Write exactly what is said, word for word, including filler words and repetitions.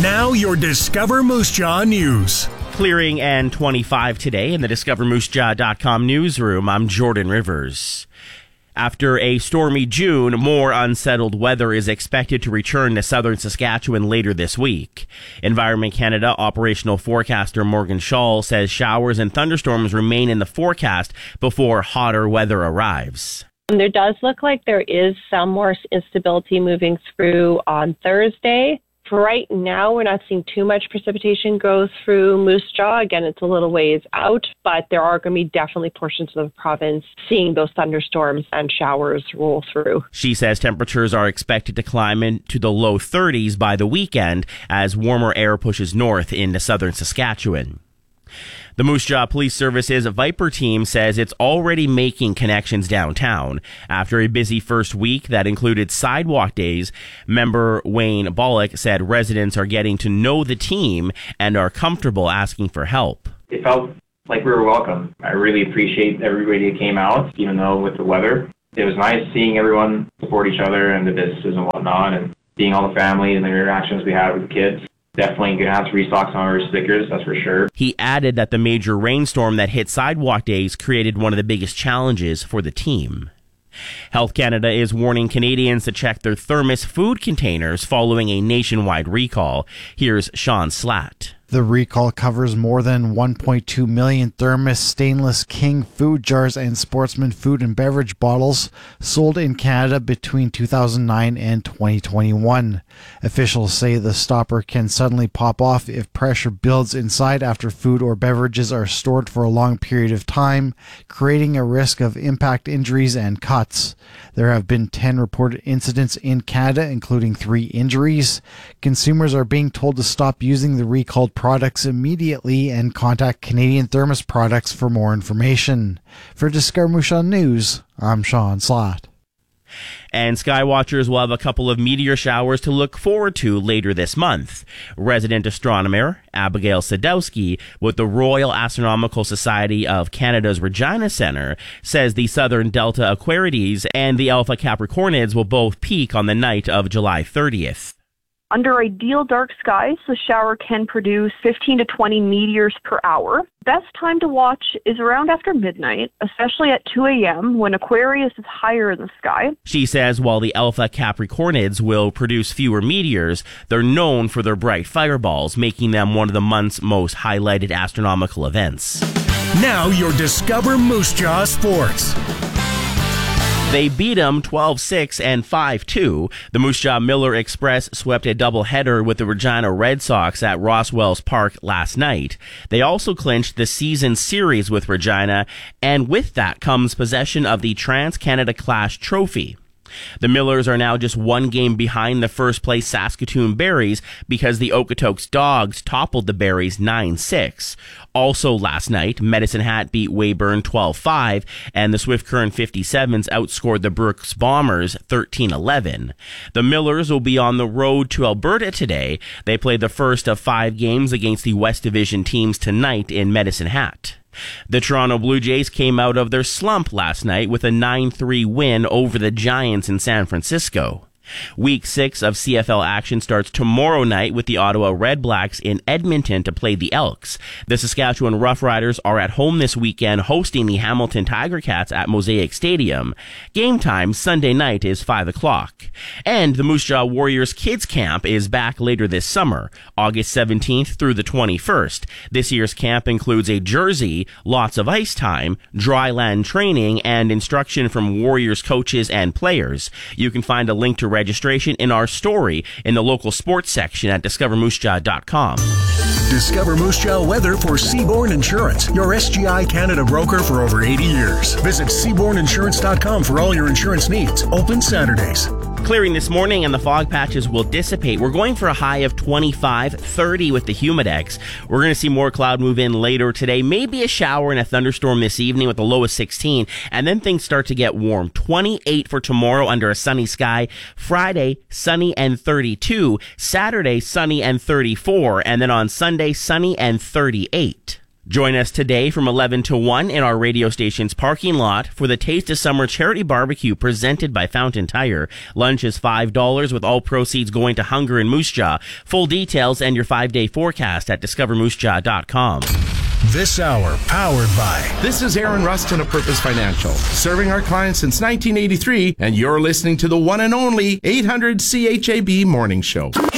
Now your Discover Moose Jaw News. Clearing and twenty-five today in the Discover Moose Jaw dot com newsroom. I'm Jordan Rivers. After a stormy June, more unsettled weather is expected to return to southern Saskatchewan later this week. Environment Canada operational forecaster Morgan Schall says showers and thunderstorms remain in the forecast before hotter weather arrives. There does look like there is some more instability moving through on Thursday. For right now, we're not seeing too much precipitation go through Moose Jaw. Again, it's a little ways out, but there are going to be definitely portions of the province seeing those thunderstorms and showers roll through. She says temperatures are expected to climb into the low thirties by the weekend as warmer air pushes north into southern Saskatchewan. The Moose Jaw Police Service's Viper team says it's already making connections downtown. After a busy first week that included sidewalk days, member Wayne Bollock said residents are getting to know the team and are comfortable asking for help. It felt like we were welcome. I really appreciate everybody that came out, even though with the weather. It was nice seeing everyone support each other and the businesses and whatnot, and seeing all the family and the interactions we had with the kids. Definitely going to have to restock some of our stickers, that's for sure. He added that the major rainstorm that hit sidewalk days created one of the biggest challenges for the team. Health Canada is warning Canadians to check their thermos food containers following a nationwide recall. Here's Sean Slatt. The recall covers more than one point two million Thermos stainless King food jars and Sportsman food and beverage bottles sold in Canada between two thousand nine and twenty twenty-one. Officials say the stopper can suddenly pop off if pressure builds inside after food or beverages are stored for a long period of time, creating a risk of impact injuries and cuts. There have been ten reported incidents in Canada, including three injuries. Consumers are being told to stop using the recalled products immediately and contact Canadian Thermos Products for more information. For Discover Moose Jaw News, I'm Sean Slatt. And skywatchers will have a couple of meteor showers to look forward to later this month. Resident astronomer Abigail Sadowski with the Royal Astronomical Society of Canada's Regina Centre says the Southern Delta Aquariids and the Alpha Capricornids will both peak on the night of July thirtieth. Under ideal dark skies, the shower can produce fifteen to twenty meteors per hour. Best time to watch is around after midnight, especially at two a.m. when Aquarius is higher in the sky. She says while the Alpha Capricornids will produce fewer meteors, they're known for their bright fireballs, making them one of the month's most highlighted astronomical events. Now your Discover Moose Jaw Sports. They beat them twelve six and five two. The Moose Jaw Miller Express swept a doubleheader with the Regina Red Sox at Rosswells Park last night. They also clinched the season series with Regina, and with that comes possession of the Trans-Canada Clash Trophy. The Millers are now just one game behind the first-place Saskatoon Berries because the Okotoks Dogs toppled the Berries nine six. Also last night, Medicine Hat beat Weyburn twelve five, and the Swift Current fifty-sevens outscored the Brooks Bombers thirteen eleven. The Millers will be on the road to Alberta today. They play the first of five games against the West Division teams tonight in Medicine Hat. The Toronto Blue Jays came out of their slump last night with a nine three win over the Giants in San Francisco. Week six of C F L action starts tomorrow night with the Ottawa Red Blacks in Edmonton to play the Elks. The Saskatchewan Roughriders are at home this weekend hosting the Hamilton Tiger Cats at Mosaic Stadium. Game time Sunday night is five o'clock. And the Moose Jaw Warriors Kids Camp is back later this summer, August seventeenth through the twenty-first. This year's camp includes a jersey, lots of ice time, dry land training, and instruction from Warriors coaches and players. You can find a link to registration in our story in the local sports section at discover moose jaw dot com. Discover Moose Jaw weather for Seaborn Insurance, your S G I Canada broker for over eighty years. Visit seaborn insurance dot com for all your insurance needs. Open Saturdays. Clearing this morning and the fog patches will dissipate. We're going for a high of twenty-five, thirty with the Humidex. We're going to see more cloud move in later today. Maybe a shower and a thunderstorm this evening with a low of sixteen. And then things start to get warm. twenty-eight for tomorrow under a sunny sky. Friday, sunny and thirty-two. Saturday, sunny and thirty-four. And then on Sunday, sunny and thirty-eight. Join us today from eleven to one in our radio station's parking lot for the Taste of Summer Charity Barbecue presented by Fountain Tire. Lunch is five dollars with all proceeds going to hunger in Moose Jaw. Full details and your five-day forecast at discover moose jaw dot com. This hour powered by... This is Aaron Rustin of Purpose Financial, serving our clients since nineteen eighty-three, and you're listening to the one and only eight hundred C H A B Morning Show.